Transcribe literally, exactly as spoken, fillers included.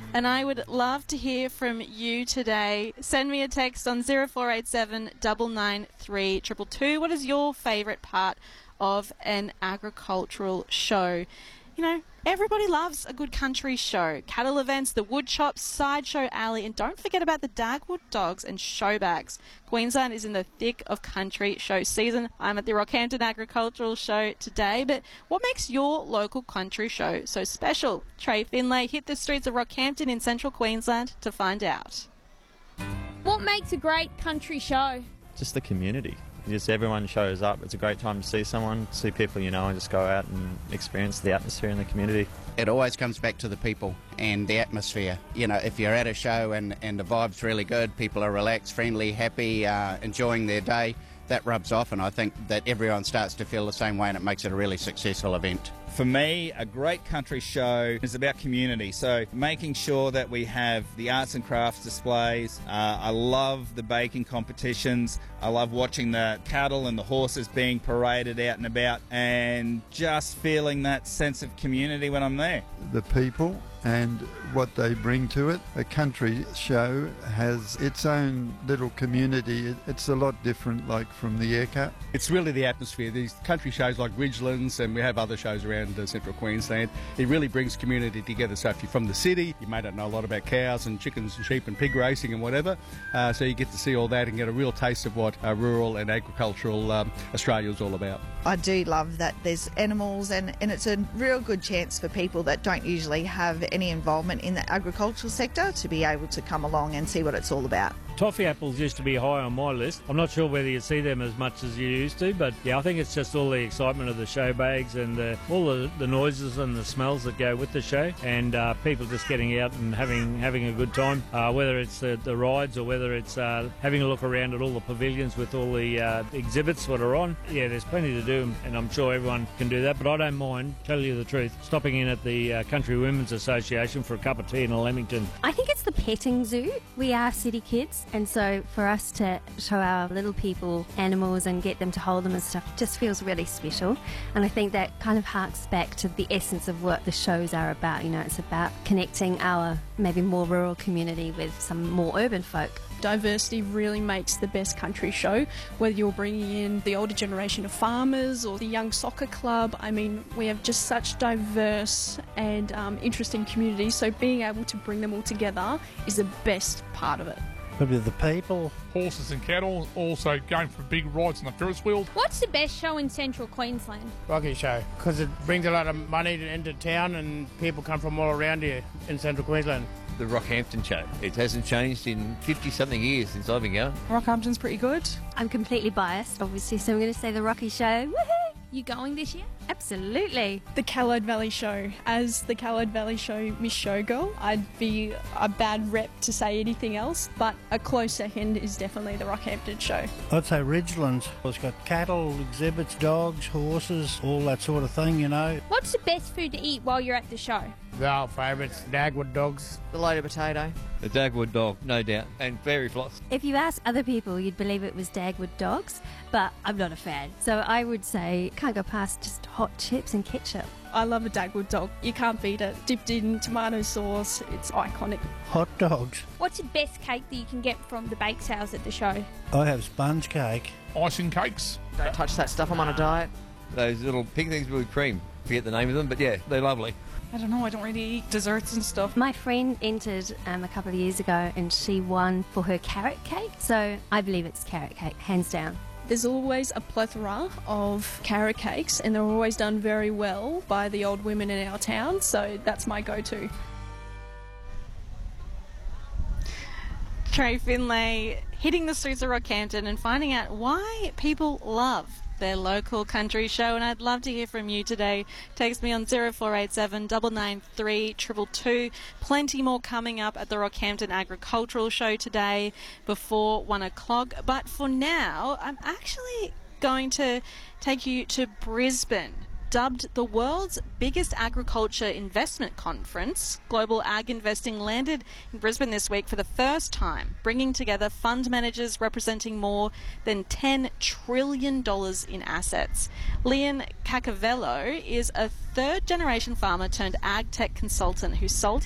And I would love to hear from you today. Send me a text on zero four eight seven nine nine three two two two. What is your favourite part of an agricultural show? You know, everybody loves a good country show. Cattle events, the wood chops, Sideshow Alley, and don't forget about the Dagwood Dogs and Showbags. Queensland is in the thick of country show season. I'm at the Rockhampton Agricultural Show today, but what makes your local country show so special? Trey Finlay hit the streets of Rockhampton in central Queensland to find out. What makes a great country show? Just the community. Just everyone shows up. It's a great time to see someone, see people you know, and just go out and experience the atmosphere in the community. It always comes back to the people and the atmosphere. You know, if you're at a show and, and the vibe's really good, people are relaxed, friendly, happy, uh, enjoying their day, that rubs off, and I think that everyone starts to feel the same way, and it makes it a really successful event. For me, a great country show is about community, so making sure that we have the arts and crafts displays. Uh, I love the baking competitions. I love watching the cattle and the horses being paraded out and about, and just feeling that sense of community when I'm there. The people and what they bring to it. A country show has its own little community. It's a lot different, like from the aircut. It's really the atmosphere. These country shows like Ridgelands, and we have other shows around uh, central Queensland. It really brings community together. So if you're from the city, you may not know a lot about cows and chickens and sheep and pig racing and whatever. Uh, so you get to see all that and get a real taste of what uh, rural and agricultural um, Australia is all about. I do love that there's animals, and, and it's a real good chance for people that don't usually have any involvement in the agricultural sector to be able to come along and see what it's all about. Toffee apples used to be high on my list. I'm not sure whether you see them as much as you used to, but yeah, I think it's just all the excitement of the show bags and the, all the, the noises and the smells that go with the show, and uh, people just getting out and having having a good time, uh, whether it's uh, the rides or whether it's uh, having a look around at all the pavilions with all the uh, exhibits that are on. Yeah, there's plenty to do, and I'm sure everyone can do that, but I don't mind, tell you the truth, stopping in at the uh, Country Women's Association for a cup of tea in a Lamington. I think it's the petting zoo. We are city kids, and so for us to show our little people animals and get them to hold them and stuff just feels really special. And I think that kind of harks back to the essence of what the shows are about. You know, it's about connecting our maybe more rural community with some more urban folk. Diversity really makes the best country show, whether you're bringing in the older generation of farmers or the young soccer club. I mean, we have just such diverse and um, interesting communities, so being able to bring them all together is the best part of it. Maybe the people. Horses and cattle, also going for big rides on the Ferris wheel. What's the best show in central Queensland? Rocky Show, because it brings a lot of money into town and people come from all around here in central Queensland. The Rockhampton Show. It hasn't changed in fifty-something years since I've been going. Rockhampton's pretty good. I'm completely biased, obviously, so I'm going to say the Rocky Show. Woohoo! You going this year? Absolutely. The Callide Valley Show. As the Callide Valley Show Miss Showgirl, I'd be a bad rep to say anything else, but a close second is definitely the Rockhampton Show. I'd say Ridgelands. It's got cattle, exhibits, dogs, horses, all that sort of thing, you know. What's the best food to eat while you're at the show? The old favourites, Dagwood Dogs. The loaded potato. The Dagwood Dog, no doubt, and fairy floss. If you ask other people, you'd believe it was Dagwood Dogs, but I'm not a fan. So I would say can't go past just hot chips and ketchup. I love a Dagwood Dog. You can't beat it. Dipped in tomato sauce, it's iconic. Hot dogs. What's the best cake that you can get from the bake sales at the show? I have sponge cake. Icing cakes. Don't touch that stuff, I'm on a diet. Those little pink things with cream. Forget the name of them, but yeah, they're lovely. I don't know, I don't really eat desserts and stuff. My friend entered um, a couple of years ago and she won for her carrot cake, so I believe it's carrot cake, hands down. There's always a plethora of carrot cakes, and they're always done very well by the old women in our town, so that's my go-to. Trey Finlay hitting the streets of Rockhampton and finding out why people love their local country show, and I'd love to hear from you today. Text me on zero four eight seven nine nine three two two two. Plenty more coming up at the Rockhampton Agricultural Show today before one o'clock, but for now I'm actually going to take you to Brisbane. Dubbed the world's biggest agriculture investment conference, Global Ag Investing landed in Brisbane this week for the first time, bringing together fund managers representing more than ten trillion dollars in assets. Leon Cacavello is a third-generation farmer turned ag tech consultant who sold